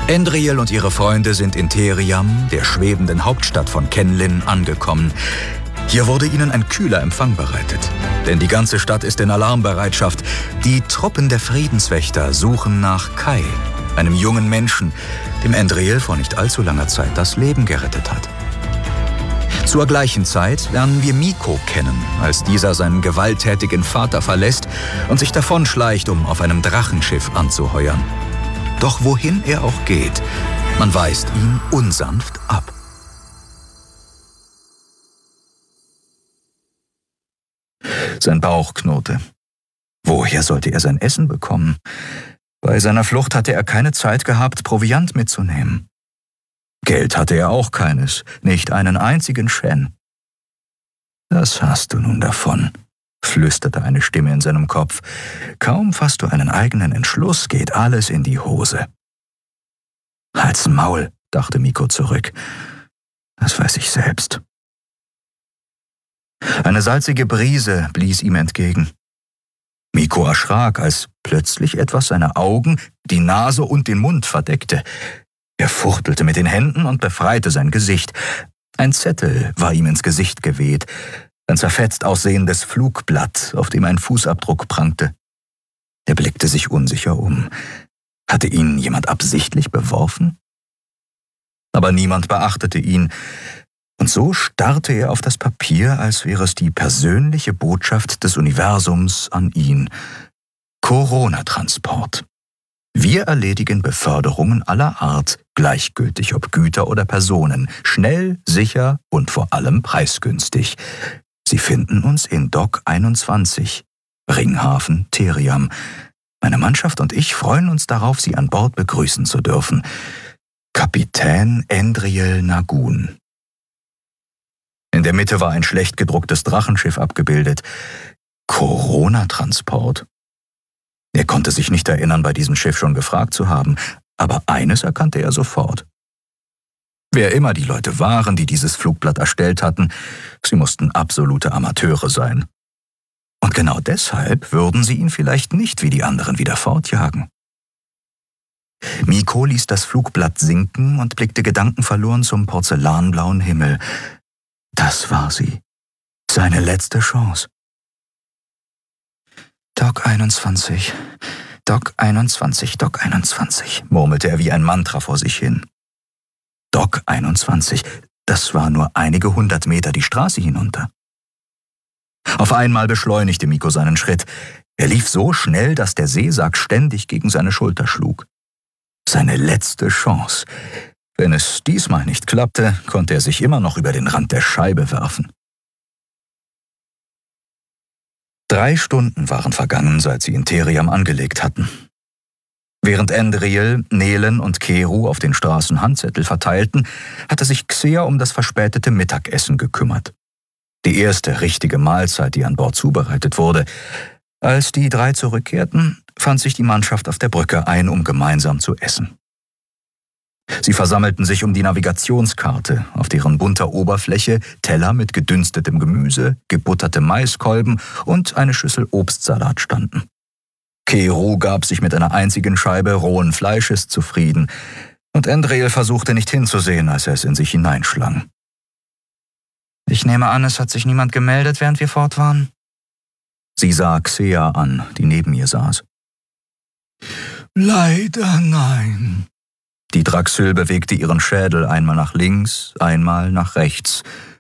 Endriel und ihre Freunde sind in Theriam, der schwebenden Hauptstadt von Kenlin, angekommen. Hier wurde ihnen ein kühler Empfang bereitet, denn die ganze Stadt ist in Alarmbereitschaft. Die Truppen der Friedenswächter suchen nach Kai, einem jungen Menschen, dem Endriel vor nicht allzu langer Zeit das Leben gerettet hat. Zur gleichen Zeit lernen wir Miko kennen, als dieser seinen gewalttätigen Vater verlässt und sich davonschleicht, um auf einem Drachenschiff anzuheuern. Doch wohin er auch geht, man weist ihn unsanft ab. Sein Bauch knurrte. Woher sollte er sein Essen bekommen? Bei seiner Flucht hatte er keine Zeit gehabt, Proviant mitzunehmen. Geld hatte er auch keines, nicht einen einzigen Shen. »Das hast du nun davon«, flüsterte eine Stimme in seinem Kopf. »Kaum fasst du einen eigenen Entschluss, geht alles in die Hose.« »Halt's Maul«, dachte Miko zurück. »Das weiß ich selbst.« Eine salzige Brise blies ihm entgegen. Miko erschrak, als plötzlich etwas seine Augen, die Nase und den Mund verdeckte. Er fuchtelte mit den Händen und befreite sein Gesicht. Ein Zettel war ihm ins Gesicht geweht, ein zerfetzt aussehendes Flugblatt, auf dem ein Fußabdruck prangte. Er blickte sich unsicher um. Hatte ihn jemand absichtlich beworfen? Aber niemand beachtete ihn, und so starrte er auf das Papier, als wäre es die persönliche Botschaft des Universums an ihn. Corona-Transport. Wir erledigen Beförderungen aller Art, gleichgültig ob Güter oder Personen, schnell, sicher und vor allem preisgünstig. Sie finden uns in Dock 21, Ringhafen, Theriam. Meine Mannschaft und ich freuen uns darauf, Sie an Bord begrüßen zu dürfen. Kapitän Endriel Nagun. In der Mitte war ein schlecht gedrucktes Drachenschiff abgebildet. Corona-Transport. Er konnte sich nicht erinnern, bei diesem Schiff schon gefragt zu haben, aber eines erkannte er sofort. Wer immer die Leute waren, die dieses Flugblatt erstellt hatten, sie mussten absolute Amateure sein. Und genau deshalb würden sie ihn vielleicht nicht wie die anderen wieder fortjagen. Miko ließ das Flugblatt sinken und blickte gedankenverloren zum porzellanblauen Himmel. Das war sie. Seine letzte Chance. Dock 21, Dock 21, Dock 21, murmelte er wie ein Mantra vor sich hin. Dock 21, das war nur einige 100 Meter die Straße hinunter. Auf einmal beschleunigte Miko seinen Schritt. Er lief so schnell, dass der Seesack ständig gegen seine Schulter schlug. Seine letzte Chance. Wenn es diesmal nicht klappte, konnte er sich immer noch über den Rand der Scheibe werfen. 3 Stunden waren vergangen, seit sie in Theriam angelegt hatten. Während Endriel, Nelen und Keru auf den Straßen Handzettel verteilten, hatte sich Xea um das verspätete Mittagessen gekümmert. Die erste richtige Mahlzeit, die an Bord zubereitet wurde. Als die 3 zurückkehrten, fand sich die Mannschaft auf der Brücke ein, um gemeinsam zu essen. Sie versammelten sich um die Navigationskarte, auf deren bunter Oberfläche Teller mit gedünstetem Gemüse, gebutterte Maiskolben und eine Schüssel Obstsalat standen. Keru gab sich mit einer einzigen Scheibe rohen Fleisches zufrieden, und Endriel versuchte nicht hinzusehen, als er es in sich hineinschlang. »Ich nehme an, es hat sich niemand gemeldet, während wir fort waren?« Sie sah Xea an, die neben ihr saß. »Leider nein.« Die Draxyl bewegte ihren Schädel einmal nach links, einmal nach rechts.